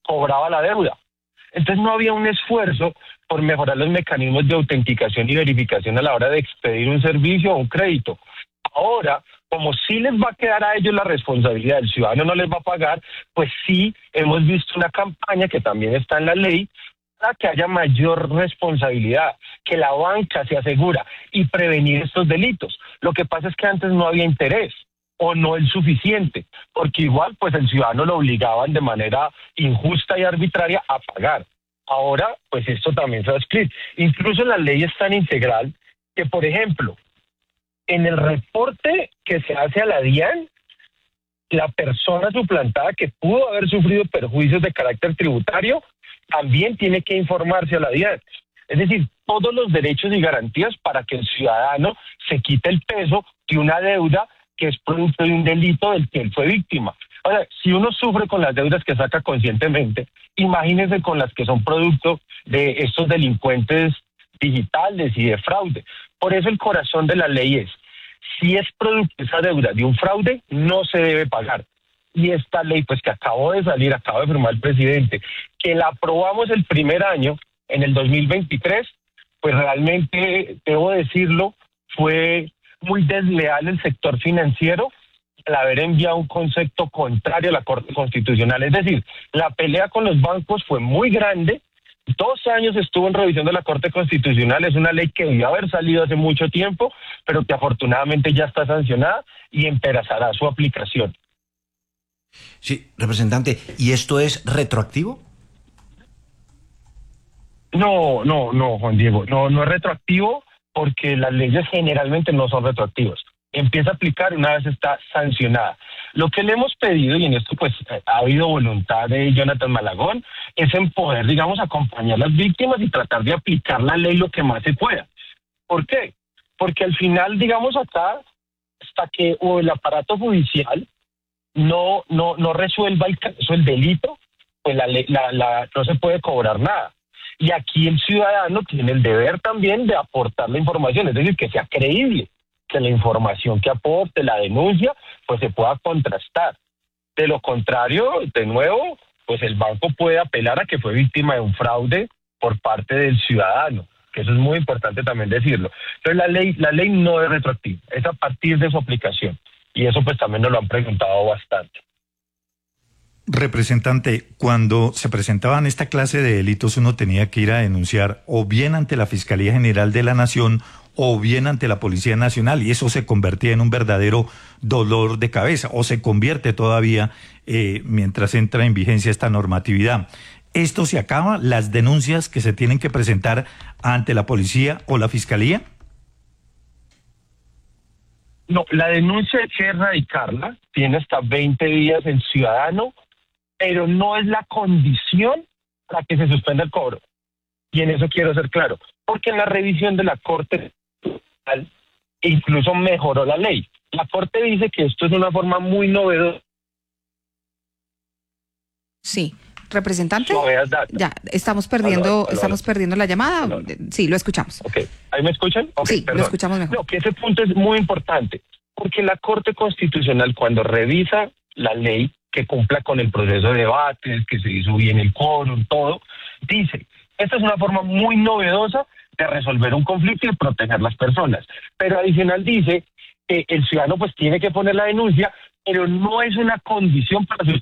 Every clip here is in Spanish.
cobraba la deuda. Entonces no había un esfuerzo por mejorar los mecanismos de autenticación y verificación a la hora de expedir un servicio o un crédito. Ahora, como sí les va a quedar a ellos la responsabilidad, el ciudadano no les va a pagar, pues sí hemos visto una campaña que también está en la ley para que haya mayor responsabilidad, que la banca se asegura y prevenir estos delitos. Lo que pasa es que antes no había interés o no el suficiente, porque igual pues el ciudadano lo obligaban de manera injusta y arbitraria a pagar. Ahora pues esto también se va a escribir. Incluso la ley es tan integral que, por ejemplo, en el reporte que se hace a la DIAN, la persona suplantada que pudo haber sufrido perjuicios de carácter tributario también tiene que informarse a la DIAN. Es decir, todos los derechos y garantías para que el ciudadano se quite el peso de una deuda que es producto de un delito del que él fue víctima. Ahora, si uno sufre con las deudas que saca conscientemente, imagínense con las que son producto de estos delincuentes digitales y de fraude. Por eso el corazón de la ley es, si es producto de esa deuda de un fraude, no se debe pagar. Y esta ley, pues que acabó de salir, acaba de firmar el presidente, que la aprobamos el primer año, en el 2023, pues realmente, debo decirlo, fue muy desleal el sector financiero al haber enviado un concepto contrario a la Corte Constitucional. Es decir, la pelea con los bancos fue muy grande. 2 años estuvo en revisión de la Corte Constitucional. Es una ley que debió haber salido hace mucho tiempo, pero que afortunadamente ya está sancionada y empezará su aplicación. Sí, representante, ¿y esto es retroactivo? No, Juan Diego, no es retroactivo porque las leyes generalmente no son retroactivas. Empieza a aplicar una vez está sancionada. Lo que le hemos pedido, y en esto pues ha habido voluntad de Jonathan Malagón, es en poder, digamos, acompañar a las víctimas y tratar de aplicar la ley lo que más se pueda. ¿Por qué? Porque al final, digamos, acá, hasta que o el aparato judicial no resuelva el delito, pues no se puede cobrar nada. Y aquí el ciudadano tiene el deber también de aportar la información, es decir, que sea creíble, que la información que aporte, la denuncia, pues se pueda contrastar. De lo contrario, de nuevo, pues el banco puede apelar a que fue víctima de un fraude por parte del ciudadano, que eso es muy importante también decirlo. Entonces la ley no es retroactiva, es a partir de su aplicación. Y eso pues también nos lo han preguntado bastante. Representante, cuando se presentaban esta clase de delitos uno tenía que ir a denunciar o bien ante la Fiscalía General de la Nación o bien ante la Policía Nacional, y eso se convertía en un verdadero dolor de cabeza, o se convierte todavía mientras entra en vigencia esta normatividad. ¿Esto se acaba? ¿Las denuncias que se tienen que presentar ante la Policía o la Fiscalía? No, la denuncia hay que erradicarla, tiene hasta 20 días el ciudadano, pero no es la condición para que se suspenda el cobro. Y en eso quiero ser claro, porque en la revisión de la Corte incluso mejoró la ley. La Corte dice que esto es una forma muy novedosa. Sí. Representante, ya estamos Aló. perdiendo la llamada. Aló. Sí, lo escuchamos. Ok, ¿ahí me escuchan? Okay, sí, perdón. Lo escuchamos mejor. No, que ese punto es muy importante, porque la Corte Constitucional, cuando revisa la ley, que cumpla con el proceso de debates, que se hizo bien el quórum, todo, dice, esta es una forma muy novedosa de resolver un conflicto y de proteger a las personas. Pero adicional dice que el ciudadano pues tiene que poner la denuncia, pero no es una condición para su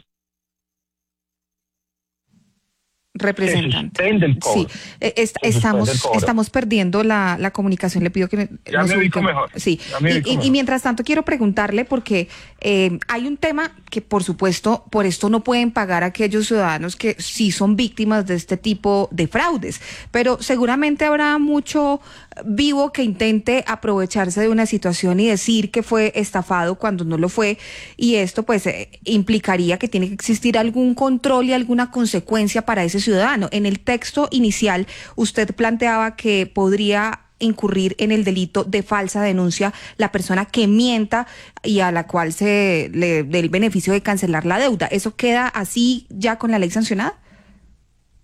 Representante. Sí, estamos perdiendo la comunicación. Le pido que ya me ubico mejor. Sí. Y mientras tanto quiero preguntarle porque hay un tema que por supuesto por esto no pueden pagar aquellos ciudadanos que sí son víctimas de este tipo de fraudes, pero seguramente habrá mucho vivo que intente aprovecharse de una situación y decir que fue estafado cuando no lo fue, y esto pues implicaría que tiene que existir algún control y alguna consecuencia para ese ciudadano. En el texto inicial usted planteaba que podría incurrir en el delito de falsa denuncia la persona que mienta y a la cual se le dé el beneficio de cancelar la deuda. ¿Eso queda así ya con la ley sancionada?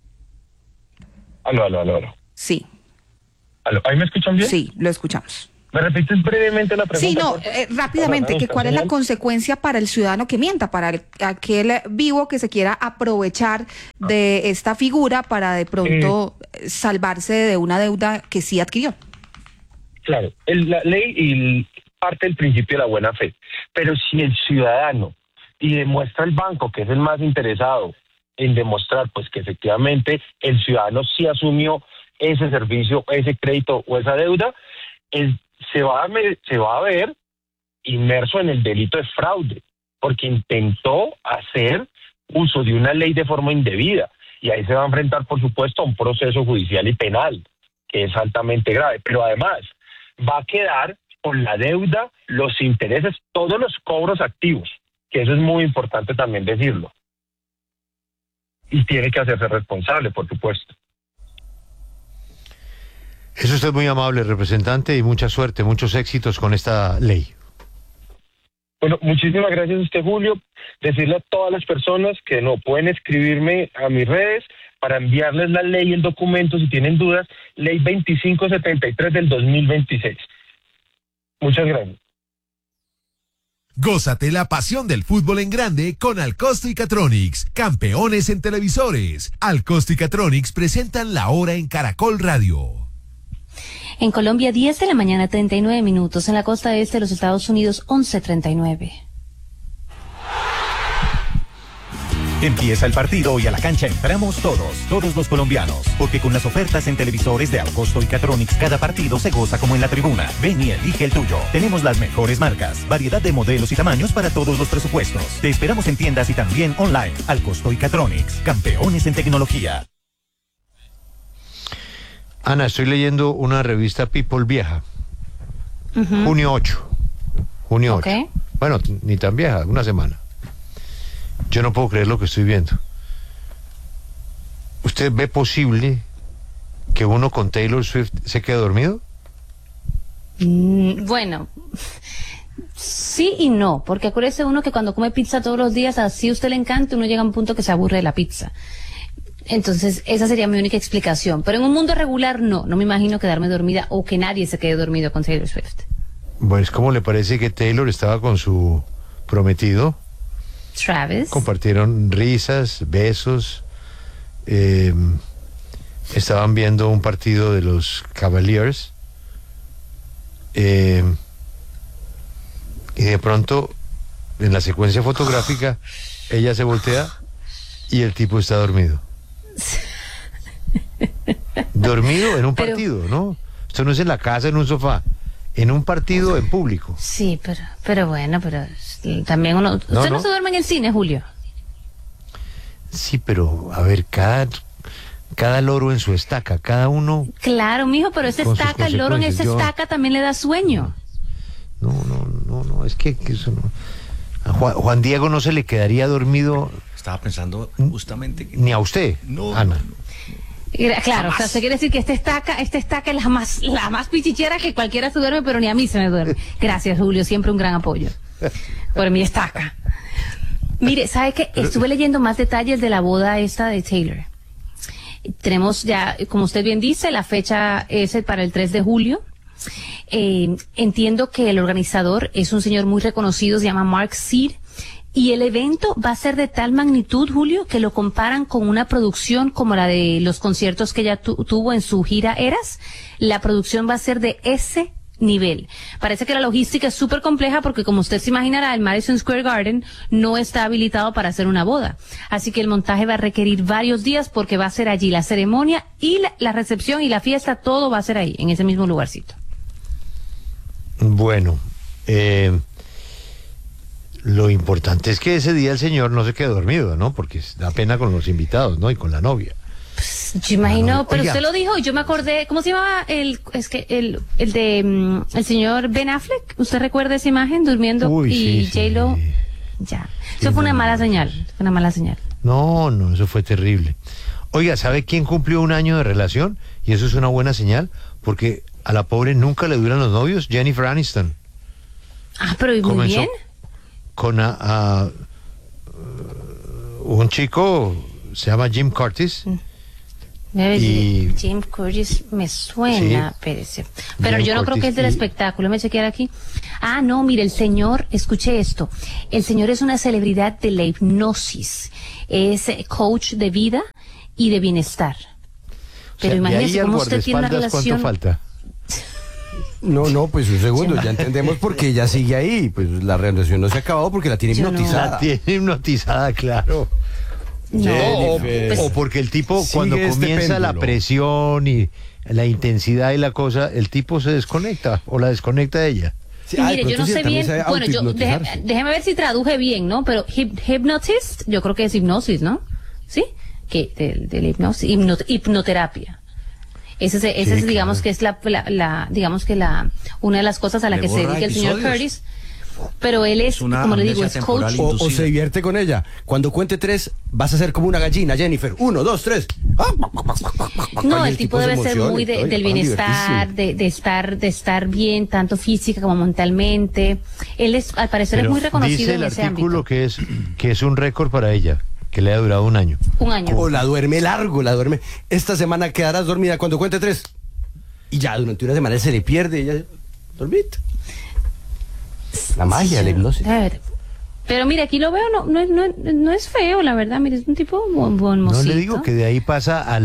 Aló. Sí. ¿Ahí me escuchan bien? Sí, lo escuchamos. ¿Me repites brevemente la pregunta? Sí, no, por favor? rápidamente, que cuál es la consecuencia para el ciudadano que mienta, para aquel vivo que se quiera aprovechar de esta figura para de pronto salvarse de una deuda que sí adquirió. Claro, la ley y parte del principio de la buena fe, pero si el ciudadano y demuestra el banco, que es el más interesado en demostrar pues que efectivamente el ciudadano sí asumió ese servicio, ese crédito o esa deuda, se va a ver inmerso en el delito de fraude, porque intentó hacer uso de una ley de forma indebida, y ahí se va a enfrentar, por supuesto, a un proceso judicial y penal, que es altamente grave, pero además va a quedar con la deuda, los intereses, todos los cobros activos, que eso es muy importante también decirlo, y tiene que hacerse responsable, por supuesto. Es usted muy amable, representante, y mucha suerte, muchos éxitos con esta ley. Bueno, muchísimas gracias a usted, Julio. Decirle a todas las personas que no pueden escribirme a mis redes para enviarles la ley y el documento si tienen dudas, ley 2573 del 2026. Muchas gracias. Gózate la pasión del fútbol en grande con Alcosto y Catronics, campeones en televisores. Alcosto y Catronics presentan La Hora en Caracol Radio. En Colombia, 10 de la mañana, 39 minutos. En la costa este de los Estados Unidos, 11:39. Empieza el partido y a la cancha entramos todos los colombianos, porque con las ofertas en televisores de Alcosto y Catronics cada partido se goza como en la tribuna. Ven y elige el tuyo. Tenemos las mejores marcas, variedad de modelos y tamaños para todos los presupuestos. Te esperamos en tiendas y también online. Alcosto y Catronics, campeones en tecnología. Ana, estoy leyendo una revista People vieja. Junio 8. Okay. Bueno, ni tan vieja, una semana. Yo no puedo creer lo que estoy viendo. ¿Usted ve posible que uno con Taylor Swift se quede dormido? Bueno, sí y no, porque acuérdese uno que cuando come pizza todos los días, así a usted le encanta, uno llega a un punto que se aburre de la pizza. Entonces, esa sería mi única explicación. Pero en un mundo regular, no me imagino quedarme dormida o que nadie se quede dormido con Taylor Swift. Pues, ¿cómo le parece que Taylor estaba con su prometido? Travis. Compartieron risas, besos, estaban viendo un partido de los Cavaliers, y de pronto, en la secuencia fotográfica, ella se voltea y el tipo está dormido. Dormido en un partido, ¿no? Esto no es en la casa, en un sofá, en un partido en público. Sí, pero bueno, pero también uno... ¿Usted no se duerme en el cine, Julio? Sí, pero a ver, cada loro en su estaca, cada uno... Claro, mijo, pero esa estaca, el loro en esa estaca también le da sueño. No, es que eso no... A Juan Diego no se le quedaría dormido... Estaba pensando justamente que... Ni a usted, no, Ana. Claro, o sea, se quiere decir que esta estaca es la más pichichera, que cualquiera se duerme, pero ni a mí se me duerme. Gracias, Julio, siempre un gran apoyo por mi estaca. Mire, ¿sabe qué? Estuve leyendo más detalles de la boda esta de Taylor. Tenemos ya, como usted bien dice, la fecha es para el 3 de julio. Entiendo que el organizador es un señor muy reconocido, se llama Mark Seed. Y el evento va a ser de tal magnitud, Julio, que lo comparan con una producción como la de los conciertos que ella tuvo en su gira Eras. La producción va a ser de ese nivel. Parece que la logística es súper compleja porque, como usted se imaginará, el Madison Square Garden no está habilitado para hacer una boda. Así que el montaje va a requerir varios días porque va a ser allí la ceremonia y la recepción y la fiesta, todo va a ser ahí, en ese mismo lugarcito. Bueno, lo importante es que ese día el señor no se quede dormido, ¿no? Porque da pena con los invitados, ¿no? Y con la novia. Pues, yo imagino, pero Oiga. usted lo dijo y yo me acordé, ¿cómo se llamaba el señor Ben Affleck? ¿Usted recuerda esa imagen durmiendo? Uy, y sí, J-Lo? sí. Ya. Eso fue una mala señal, fue una mala señal. No, eso fue terrible. Oiga, ¿sabe quién cumplió un año de relación? Y eso es una buena señal, porque a la pobre nunca le duran los novios, Jennifer Aniston. Ah, pero muy Comenzó bien. con un chico, se llama Jim Curtis, Y Jim Curtis me suena, Sí. espérese. Pero Jim yo no creo Curtis que es del y- espectáculo. Me chequear aquí. Ah, no, mire, el señor, escuche esto. El señor es una celebridad de la hipnosis. Es coach de vida y de bienestar. Pero de ahí imagínese al cómo usted tiene una guardaespaldas, relación. ¿cuánto falta? No, pues un segundo, ya entendemos por qué ella sigue ahí. Pues la relación no se ha acabado porque la tiene Yo no. hipnotizada. La tiene hipnotizada, claro. No, Jennifer. O porque el tipo, Sigue cuando este comienza la péndulo. presión y la intensidad y la cosa, el tipo se desconecta o la desconecta de ella. Sí, Y de mire, yo pronto no sí, sé también bien, sabe bueno, autohipnotizarse. déjeme ver si traduje bien, ¿no? Pero hypnotist, yo creo que es hipnosis, ¿no? ¿Sí? Que de la hipnosis, hipnoterapia. Ese es, digamos que es digamos que una de las cosas a la Le que se borra dedica el señor episodios. Curtis. Pero él es, una como le digo, amnesia es coach. temporal. O se divierte con ella. Cuando cuente 3, vas a ser como una gallina, Jennifer. 1, 2, 3. No, Ay, el tipo debe se ser emociona muy y todo, y del lo pasan bienestar, de estar bien, tanto física como mentalmente. Él es, al parecer, es Pero muy reconocido dice en el ese artículo ámbito. que es un récord para ella, que le ha durado un año. Un año. O la duerme largo, la duerme. Esta semana quedarás dormida cuando cuente 3. Y ya durante una semana se le pierde. Ella dormita. La magia, la hipnosis. A ver. Pero mire, aquí lo veo, no es feo, la verdad. Mire, es un tipo buen No mocito. le digo que de ahí pasa al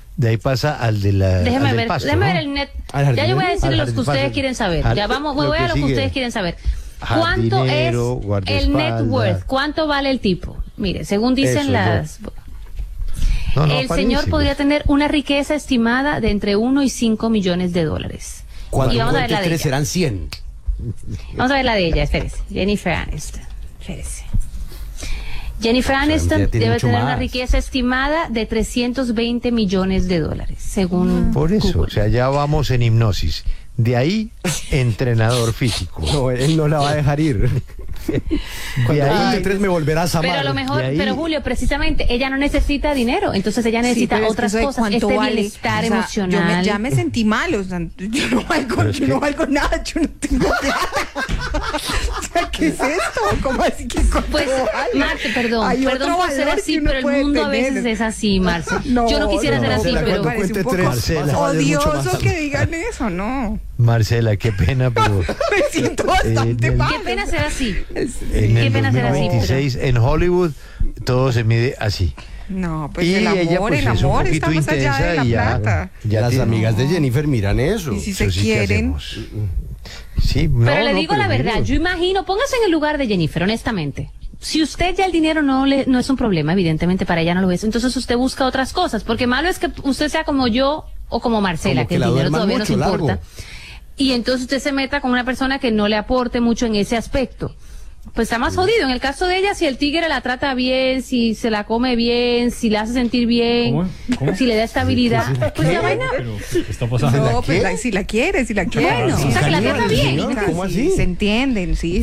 de la Déjeme al del ver, pasto, déjeme ¿no? ver el net. Al Ya jardinero. yo voy a decirle Al los que ustedes jardinero. quieren saber. Al- Ya vamos, me lo voy que a lo que sigue. ustedes quieren saber. ¿Cuánto es Jardinero, el net guardaespaldas. worth? ¿Cuánto vale el tipo? Mire, según dicen Eso, las... No, el aparece, señor güey. podría tener una riqueza estimada de entre 1 y 5 millones de dólares. Cuando Y vamos a ver cuente la de 3 ella. serán 100. Vamos a ver la de ella, espérese. Jennifer Aniston. Espérese. Jennifer Aniston ella tiene debe mucho tener una más. riqueza estimada de 320 millones de dólares, según Por eso, Google. o sea, ya vamos en hipnosis. De ahí, entrenador físico. No, él no la va a dejar ir. De Cuando ahí, cuente 3 me volverás a amar. Pero a lo mejor, de ahí- pero Julio, precisamente, ella no necesita dinero, entonces ella necesita pero es que otras eso de cosas, cuánto este vale, bienestar o sea, emocional. ya me sentí mal, o sea, yo no valgo, Pero es yo que- no valgo nada, yo no tengo plata. O sea, ¿qué es esto? ¿Cómo así que cuánto Pues, vale? Marce, perdón Hay por otro ser valor así, que uno pero el puede mundo a tener. veces es así, Marce. No, Yo no quisiera ser así, Marcela, pero... cuando parece cuente un poco 3 Marcela. vas a valer mucho odioso más. que digan eso, no. Marcela, qué pena, pero Me siento bastante en el- mal. Qué pena ser así. en Qué el pena ser así, 2026 en Hollywood todo se mide así. No, pues y el amor, ella pues el es un amor poquito está más allá intensa de la y ya, plata. ya Las tiene- amigas de Jennifer miran eso. Y si se Eso sí que quieren, hacemos. Sí, no, Pero le no, digo la pero verdad, digo, yo imagino, póngase en el lugar de Jennifer, honestamente. Si usted ya el dinero no es un problema, evidentemente para ella no lo es, entonces usted busca otras cosas, porque malo es que usted sea como yo o como Marcela, Como que que el la dinero duerman todavía mucho, nos importa. largo. Y entonces usted se meta con una persona que no le aporte mucho en ese aspecto. Pues está más jodido. En el caso de ella, si el tigre la trata bien, si se la come bien, si la hace sentir bien, si le da estabilidad, pues la vaina. ¿Qué está pasando? no, pues si la quiere. Bueno, o sea, que la trata bien. señor, ¿cómo así? Se entienden, sí.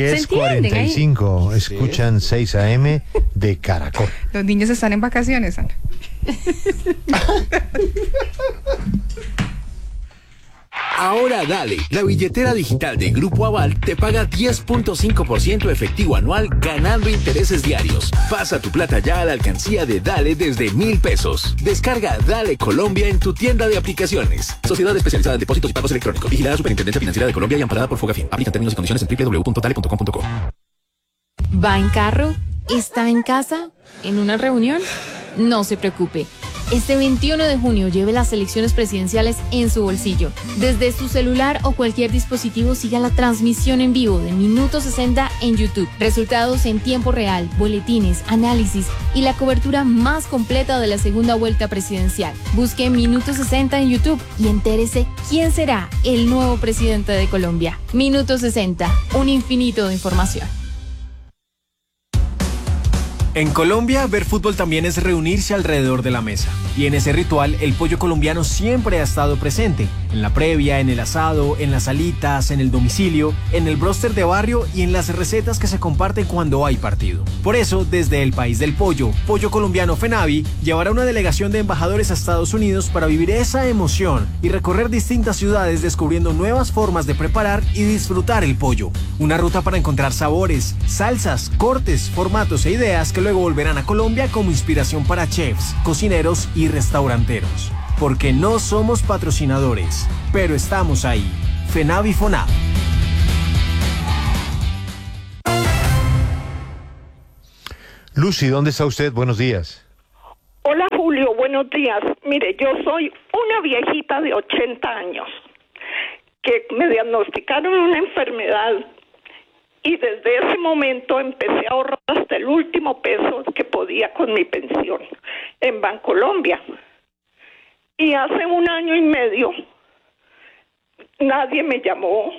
10:45, escuchan 6 AM de Caracol. Los niños están en vacaciones, Ana. Ahora dale, la billetera digital de Grupo Aval te paga 10.5% efectivo anual ganando intereses diarios. Pasa tu plata ya a la alcancía de Dale desde 1,000 pesos. Descarga Dale Colombia en tu tienda de aplicaciones. Sociedad especializada en depósitos y pagos electrónicos. Vigilada Superintendencia Financiera de Colombia y amparada por Fogafín. Aplican términos y condiciones en www.dale.com.co. ¿Va en carro? ¿Está en casa? ¿En una reunión? No se preocupe. Este 21 de junio lleve las elecciones presidenciales en su bolsillo. Desde su celular o cualquier dispositivo siga la transmisión en vivo de Minuto 60 en YouTube. Resultados en tiempo real, boletines, análisis y la cobertura más completa de la segunda vuelta presidencial. Busque Minuto 60 en YouTube y entérese quién será el nuevo presidente de Colombia. Minuto 60, un infinito de información. En Colombia, ver fútbol también es reunirse alrededor de la mesa. Y en ese ritual, el pollo colombiano siempre ha estado presente. En la previa, en el asado, en las alitas, en el domicilio, en el bróster de barrio y en las recetas que se comparten cuando hay partido. Por eso, desde el país del pollo, Pollo Colombiano FENAVI llevará una delegación de embajadores a Estados Unidos para vivir esa emoción y recorrer distintas ciudades descubriendo nuevas formas de preparar y disfrutar el pollo. Una ruta para encontrar sabores, salsas, cortes, formatos e ideas que luego luego volverán a Colombia como inspiración para chefs, cocineros y restauranteros. Porque no somos patrocinadores, pero estamos ahí. FENAV y FONAV. Lucy, ¿dónde está usted? Buenos días. Hola Julio, buenos días. Mire, yo soy una viejita de 80 años que me diagnosticaron una enfermedad y desde ese momento empecé a ahorrar hasta el último peso que podía con mi pensión en Bancolombia. Y hace 1 año y medio nadie me llamó,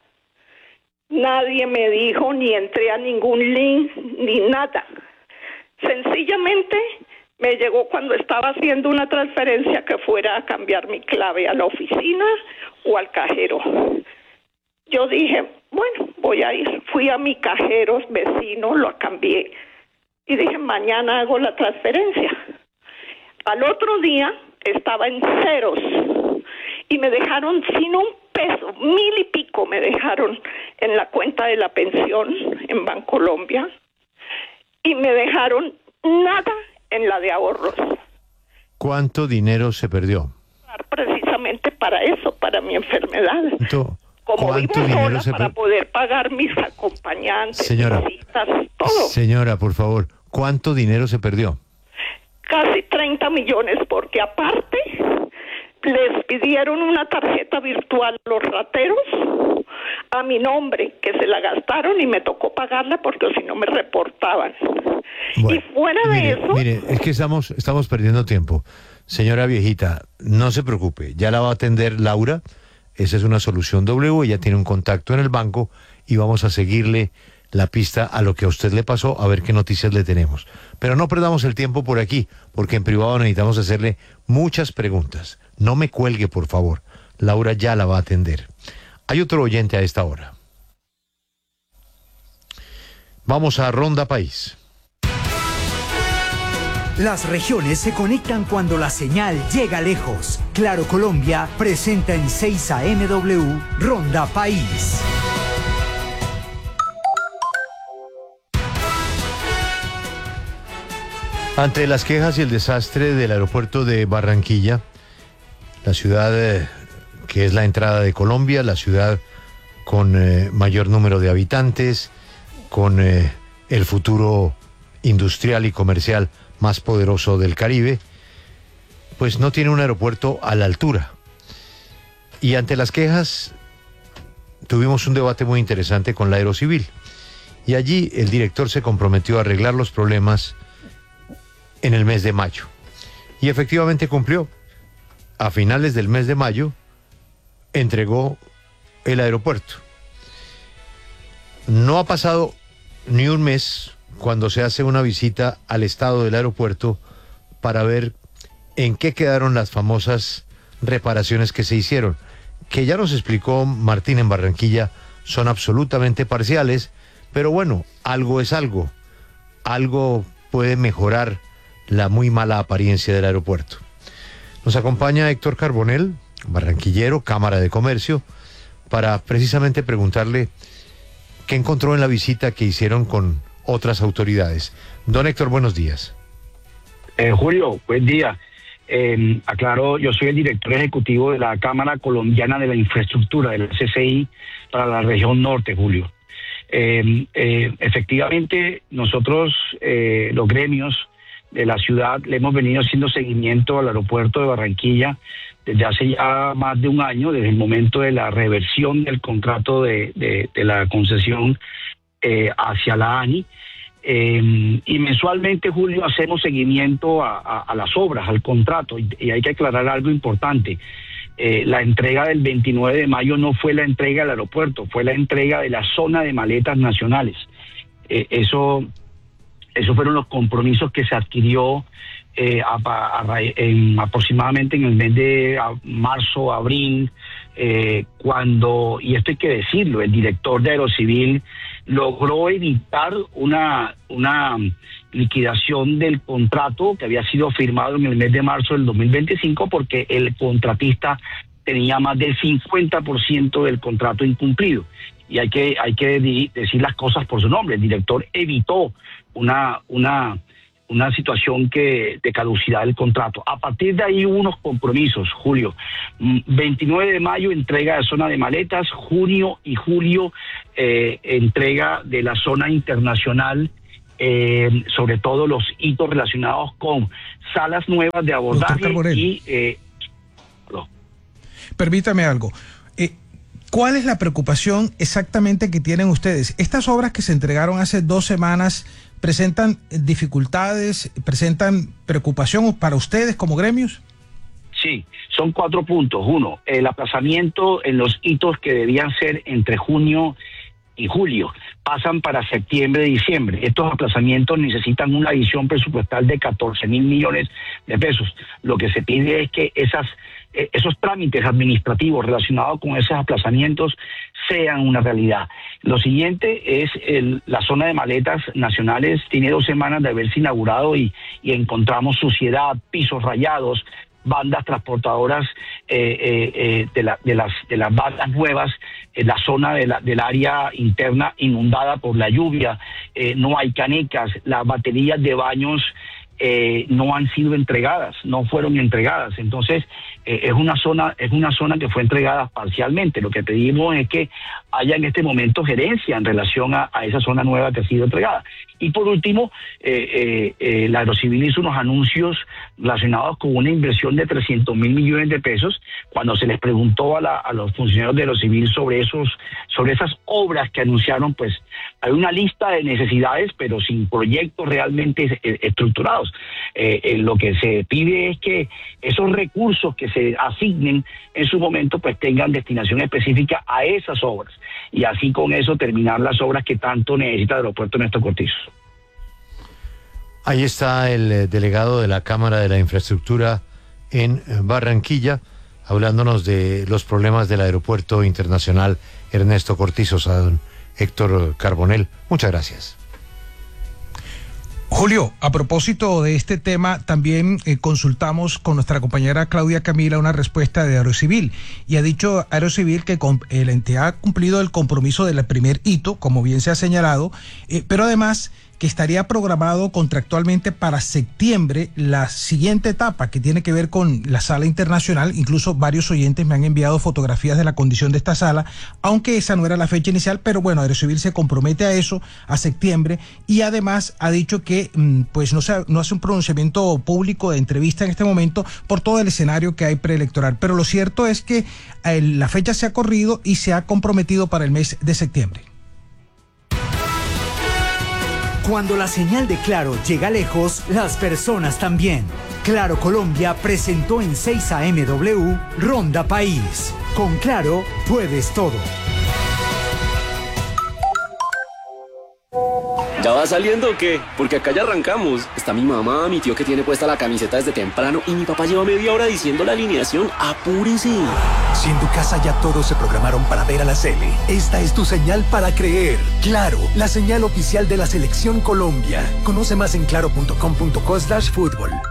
nadie me dijo, ni entré a ningún link, ni nada. Sencillamente me llegó cuando estaba haciendo una transferencia que fuera a cambiar mi clave a la oficina o al cajero. Yo dije, bueno, voy a ir. Fui a mi cajero vecino, lo cambié y dije, mañana hago la transferencia. Al otro día estaba en ceros y me dejaron sin un peso, 1,000 y pico me dejaron en la cuenta de la pensión en Bancolombia y me dejaron nada en la de ahorros. ¿Cuánto dinero se perdió? Precisamente para eso, para mi enfermedad. Como vivo sola, para poder pagar mis acompañantes, señora, visitas, todo. Señora, por favor, ¿cuánto dinero se perdió? Casi 30 millones, porque aparte les pidieron una tarjeta virtual los rateros a mi nombre, que se la gastaron y me tocó pagarla porque si no me reportaban. Bueno, y fuera de eso... Mire, es que estamos perdiendo tiempo. Señora viejita, no se preocupe, ya la va a atender Laura. Esa es una solución W, ella tiene un contacto en el banco y vamos a seguirle la pista a lo que a usted le pasó, a ver qué noticias le tenemos. Pero no perdamos el tiempo por aquí, porque en privado necesitamos hacerle muchas preguntas. No me cuelgue, por favor. Laura ya la va a atender. Hay otro oyente a esta hora. Vamos a Ronda País. Las regiones se conectan cuando la señal llega lejos. Claro Colombia presenta en 6 AM Ronda País. Ante las quejas y el desastre del aeropuerto de Barranquilla, la ciudad que es la entrada de Colombia, la ciudad con mayor número de habitantes, con el futuro industrial y comercial más poderoso del Caribe, pues no tiene un aeropuerto a la altura. Y ante las quejas tuvimos un debate muy interesante con la Aerocivil. Y allí el director se comprometió a arreglar los problemas en el mes de mayo. Y efectivamente cumplió. A finales del mes de mayo entregó el aeropuerto. No ha pasado ni un mes cuando se hace una visita al estado del aeropuerto para ver en qué quedaron las famosas reparaciones que se hicieron, que ya nos explicó Martín en Barranquilla, son absolutamente parciales, pero bueno, algo es algo. Algo puede mejorar la muy mala apariencia del aeropuerto. Nos acompaña Héctor Carbonell, barranquillero, Cámara de Comercio, para precisamente preguntarle qué encontró en la visita que hicieron con otras autoridades. Don Héctor, buenos días. Julio, buen día. Aclaro, yo soy el director ejecutivo de la Cámara Colombiana de la Infraestructura, de la CCI, para la región norte, Julio. Efectivamente, nosotros, los gremios de la ciudad, le hemos venido haciendo seguimiento al aeropuerto de Barranquilla desde hace ya más de 1 año, desde el momento de la reversión del contrato de la concesión hacia la ANI. Y mensualmente, Julio, hacemos seguimiento a las obras, al contrato, y hay que aclarar algo importante. La entrega del 29 de mayo no fue la entrega del aeropuerto, fue la entrega de la zona de maletas nacionales. Esos fueron los compromisos que se adquirió aproximadamente en el mes de marzo, abril, cuando, y esto hay que decirlo, el director de Aerocivil logró evitar una liquidación del contrato que había sido firmado en el mes de marzo del 2025, porque el contratista tenía más del 50% del contrato incumplido. Y hay que decir las cosas por su nombre. El director evitó una situación de caducidad del contrato. A partir de ahí hubo unos compromisos, Julio. 29 de mayo, entrega de zona de maletas. Junio y julio, entrega de la zona internacional, sobre todo los hitos relacionados con salas nuevas de abordaje y... Permítame algo. ¿Cuál es la preocupación exactamente que tienen ustedes? Estas obras que se entregaron hace 2 semanas, ¿presentan dificultades, presentan preocupación para ustedes como gremios? Sí, son 4 puntos. 1, el aplazamiento en los hitos que debían ser entre junio y julio pasan para septiembre y diciembre. Estos aplazamientos necesitan una adición presupuestal de 14.000 millones de pesos. Lo que se pide es que esos trámites administrativos relacionados con esos aplazamientos sean una realidad. Lo siguiente es la zona de maletas nacionales. Tiene 2 semanas de haberse inaugurado y encontramos suciedad, pisos rayados, bandas transportadoras de las bandas nuevas, la zona del área interna inundada por la lluvia, no hay canecas, las baterías de baños no han sido entregadas, no fueron entregadas. Entonces es una zona que fue entregada parcialmente. Lo que pedimos es que haya en este momento gerencia en relación a esa zona nueva que ha sido entregada. Y por último, la Aerocivil hizo unos anuncios relacionados con una inversión de 300.000 millones de pesos. Cuando se les preguntó a los funcionarios de Aerocivil sobre esas obras que anunciaron, pues hay una lista de necesidades, pero sin proyectos realmente estructurados. Lo que se pide es que esos recursos que se asignen en su momento, pues tengan destinación específica a esas obras. Y así con eso terminar las obras que tanto necesita el aeropuerto Néstor Cortizo. Ahí está el delegado de la Cámara de la Infraestructura en Barranquilla, hablándonos de los problemas del Aeropuerto Internacional Ernesto Cortizo. A don Héctor Carbonell, muchas gracias. Julio, a propósito de este tema, también consultamos con nuestra compañera Claudia Camila una respuesta de Aerocivil, y ha dicho Aerocivil que la entidad ha cumplido el compromiso del primer hito, como bien se ha señalado, pero además que estaría programado contractualmente para septiembre la siguiente etapa, que tiene que ver con la sala internacional. Incluso varios oyentes me han enviado fotografías de la condición de esta sala, aunque esa no era la fecha inicial, pero bueno, Aerocivil se compromete a eso, a septiembre, y además ha dicho que pues no hace un pronunciamiento público de entrevista en este momento por todo el escenario que hay preelectoral. Pero lo cierto es que la fecha se ha corrido y se ha comprometido para el mes de septiembre. Cuando la señal de Claro llega lejos, las personas también. Claro Colombia presentó en 6 AMW Ronda País. Con Claro puedes todo. ¿Ya va saliendo o qué? Porque acá ya arrancamos. Está mi mamá, mi tío que tiene puesta la camiseta desde temprano y mi papá lleva media hora diciendo la alineación. ¡Apúrese! Si en tu casa ya todos se programaron para ver a la Sele, esta es tu señal para creer. Claro, la señal oficial de la Selección Colombia. Conoce más en claro.com.co/fútbol.